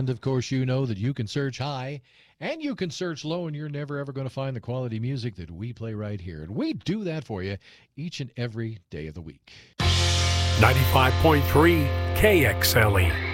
And, of course, you know that you can search high and you can search low, and you're never, ever going to find the quality music that we play right here. And we do that for you each and every day of the week. 95.3 KXLE.